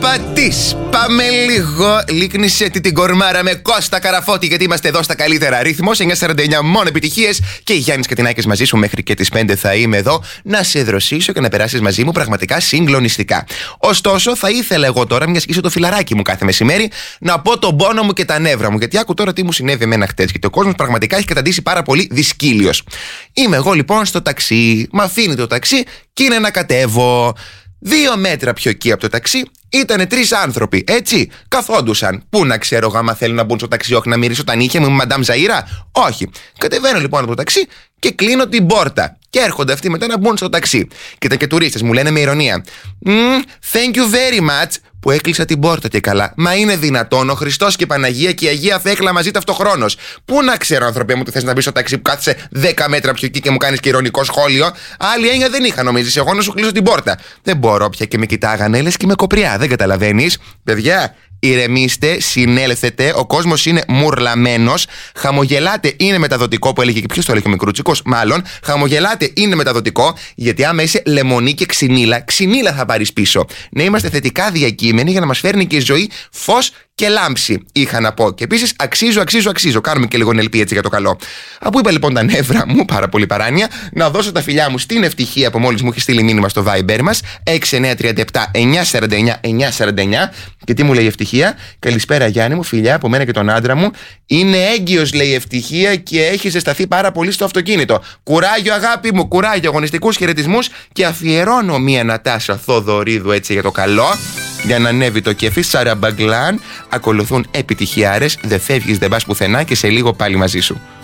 Πατής, πάμε λίγο. Λίκνησε την κορμάρα με Κώστα Καραφώτη, γιατί είμαστε εδώ στα καλύτερα. Ρύθμος 949, μόνο επιτυχίες. Και η Γιάννης Κατινάκης μαζί σου μέχρι και τις 5 θα είμαι εδώ να σε δροσίσω και να περάσεις μαζί μου πραγματικά συγκλονιστικά. Ωστόσο, θα ήθελα εγώ τώρα, μια σκίσω το φιλαράκι μου κάθε μεσημέρι, να πω τον πόνο μου και τα νεύρα μου. Γιατί άκου τώρα τι μου συνέβη εμένα χτες. Γιατί ο κόσμος πραγματικά έχει καταντήσει πάρα πολύ δυσκύλιος. Είμαι εγώ λοιπόν στο ταξί. Μ' αφήνει το ταξί και είναι να κατέβω. 2 μέτρα πιο εκεί από το ταξί ήτανε 3 άνθρωποι, έτσι. Καθόντουσαν. Πού να ξέρω εγώ, άμα θέλουν να μπουν στο ταξί, όχι να μυρίσω τα νύχια μου με Μαντάμ Ζαΐρα. Όχι. Κατεβαίνω λοιπόν από το ταξί και κλείνω την πόρτα. Και έρχονται αυτοί μετά να μπουν στο ταξί. Και ήταν και τουρίστες, μου λένε με ηρωνία. Thank you very much. Που έκλεισα την πόρτα και καλά. Μα είναι δυνατόν ο Χριστός και η Παναγία και η Αγία Θέκλα μαζί ταυτοχρόνως? Πού να ξέρω, ανθρωπέ μου, τι θες να μπει στο ταξί που κάθεσαι 10 μέτρα πιο εκεί και μου κάνεις και ειρωνικό σχόλιο? Άλλη έννοια δεν είχα, νομίζεις εγώ, να σου κλείσω την πόρτα? Δεν μπορώ πια και με κοιτάγανε, λες και με κοπριά, δεν καταλαβαίνεις? Παιδιά, ηρεμήστε, συνέλθετε, ο κόσμος είναι μουρλαμένος. Χαμογελάτε, είναι μεταδοτικό, που έλεγε και ποιος το έλεγε, ο Μικρούτσικος, μάλλον. Χαμογελάτε, είναι μεταδοτικό, γιατί άμα είσαι λεμονή και ξυνήλα θα πάρεις πίσω. Να είμαστε θετικά διακείμενοι για να μας φέρνει και η ζωή φως και λάμψη, είχα να πω. Και επίσης αξίζω. Κάνουμε και λίγο νελπή έτσι για το καλό. Από είπα λοιπόν τα νεύρα μου, πάρα πολύ παράνοια, να δώσω τα φιλιά μου στην Ευτυχία που μόλις μου έχει στείλει μήνυμα στο Viber μας 6937 949 949. Και τι μου λέει η Ευτυχία? Καλησπέρα Γιάννη μου, φιλιά από μένα και τον άντρα μου. Είναι έγκυος, λέει η Ευτυχία, και έχει ζεσταθεί πάρα πολύ στο αυτοκίνητο. Κουράγιο αγάπη μου, κουράγιο, αγωνιστικούς χαιρετισμούς. Και αφιερώνω μία Νατάσα Θοδωρίδου έτσι για το καλό, για να ανέβει το κέφι. Σαραμπαγκλάν. Ακολουθούν επιτυχιάρες. Δεν φεύγεις, δεν πας πουθενά και σε λίγο πάλι μαζί σου.